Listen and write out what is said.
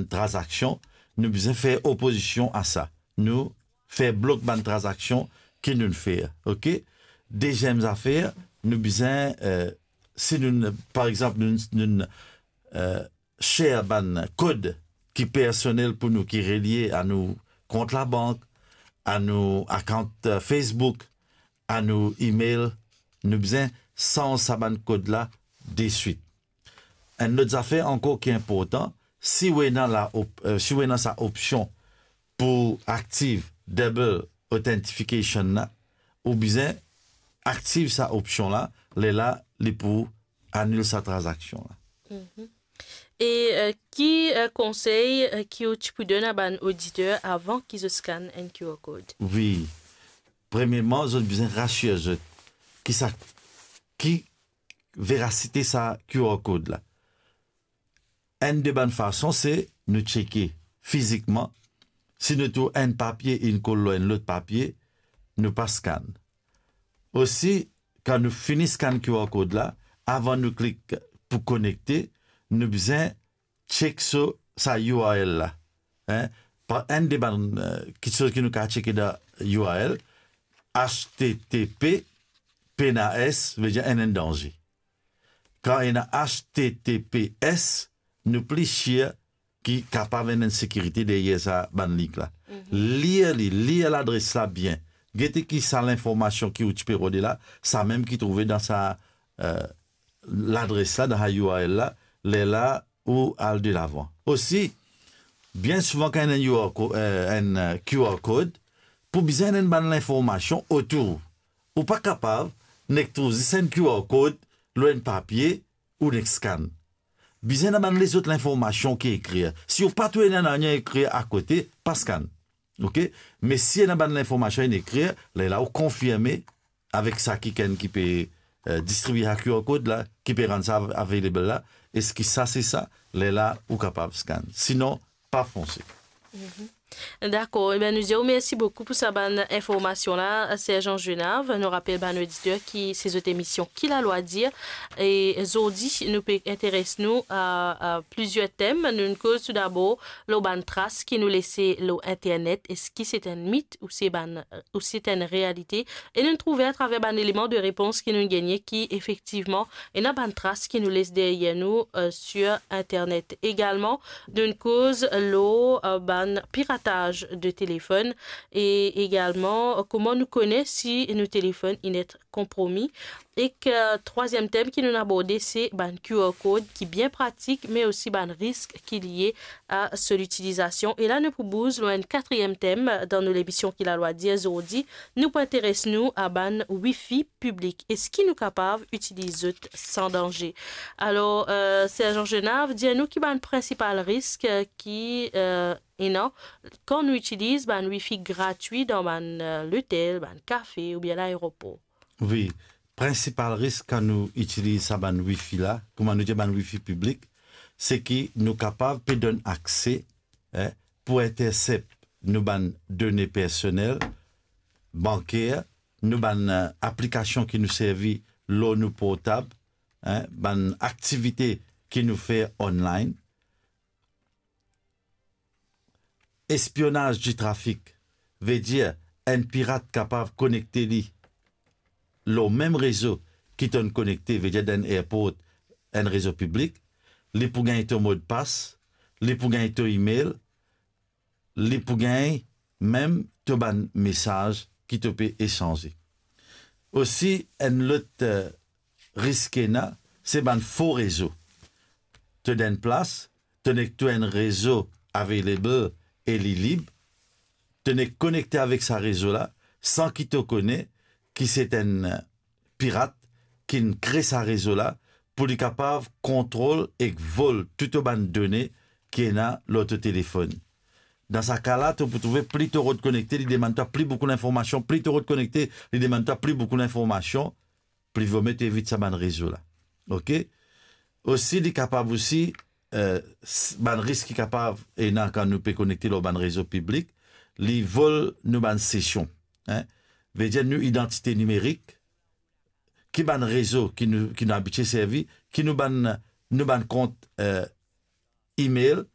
ban transaction, nous besoin faire opposition à ça. Nous faire bloc ban transaction qui nous fait. OK? Deuxième affaire, nous besoin si nous par exemple nous share ban code qui personnel pour nous qui relié à nous compte la banque, à nos accounts Facebook, à nos emails, nous besoin sans ça ban code là de suite. Un autre affaire encore qui est important, si vous avez sa option pour active double authentication là, ou bien active sa option là, les pour annuler sa transaction là. Et qui conseille qui tu peux donner à un auditeur avant qu'ils se scannent un QR code? Oui. Premièrement, vous avez besoin de rassurer qui véracité sa QR code là. Une de bonnes façons, c'est nous checker physiquement. Si nous avons un papier, une colle, un autre papier, nous pas scan. Aussi, quand nous finissons scan QR code là, avant de cliquer pour connecter, nous besoin check sur sa URL là. Hein? Par un des qui nous a checké dans URL, HTTP, PNAS, veut dire un danger. Quand il y a HTTPS, nous plus cher qui est capable de sécurité derrière sa bannique là. Lire l'adresse là bien. Gete qui ça l'information qui tu peux regarder là, ça même qui trouvé dans sa l'adresse là dans la URL là, les là ou al de l'avant. Aussi, bien souvent quand il y a un QR code, pour bien une bonne information autour, ou pas capable de trouver un QR code, un papier ou un scan. Bien d'avoir les autres informations qui écrivent. Si vous pas tout écrit à côté, pas scan. OK? Mais si vous avez l'information écrite, là, vous confirmez avec ça qui peut distribuer un QR code là, qui peut rendre ça available là. Est-ce que ça, c'est ça? Là, vous capable de scan. Sinon, pas foncer. D'accord. Eh bien, nous disons merci beaucoup pour cette bonne information-là. Sergent Genave nous rappelle ben, auditeur qui ces autres émissions qu'il a loi dire. Et aujourd'hui, nous intéressons nous à plusieurs thèmes. Nous cause tout d'abord le ban trace qui nous laissait l'internet. Est-ce que c'est un mythe ou c'est une réalité? Et nous trouvons à travers un élément de réponse qui nous gagnait qui effectivement est un ban trace qui nous laisse derrière nous sur internet. Également, nous cause le ban pirate de téléphone et également comment nous connaître si nos téléphones sont compromis. Et que troisième thème qui nous a abordé, c'est un QR code qui est bien pratique, mais aussi un risque qui est lié à son utilisation. Et là, nous proposons un quatrième thème dans nos émissions qui la loi dire aujourd'hui. Nous intéressons à un Wi-Fi public. Est-ce qu'il nous capable d'utiliser sans danger? Alors, Sergent Genave, dis-nous qui est le principal risque qui et non, quand on utilise un Wi-Fi gratuit dans l'hôtel, un café ou bien l'aéroport. Oui, principal risque quand nous utilisons ce Wi-Fi là, comment nous disons Wi-Fi public, c'est que nous capables de donner accès pour intercepter nos données personnelles, bancaires, nos applications qui nous servent l'eau nous portable, activités qui nous fait online. Espionnage du trafic veut dire un pirate capable de connecter le même réseau qui est connecté, veut dire d'un airport, un réseau public, les pour gagner ton mot de passe, les pour gagner ton email, les pour gagner même ton message qui te peut échanger. Aussi, un autre risque, c'est un faux réseau. Tu donnes place, tu as un réseau available et libre, tu es connecté avec ce réseau-là, sans qu'il te connaisse, qui c'est un pirate qui crée ce réseau-là pour être capable de contrôler et voler toutes les données qui est dans l'autre téléphone. Dans ce cas-là, tu peux trouver plus de reconnecter, il demande plus beaucoup d'informations, plus de reconnecter, il demande plus beaucoup d'informations, plus vaut mieux éviter ce réseau-là. OK? Aussi, il est capable aussi ban risque capable et quand nous peut connecter le ban réseau public, les vols nous ban session, veut dire nous identité numérique qui ban réseau qui nous habitué servi, qui nous ban compte email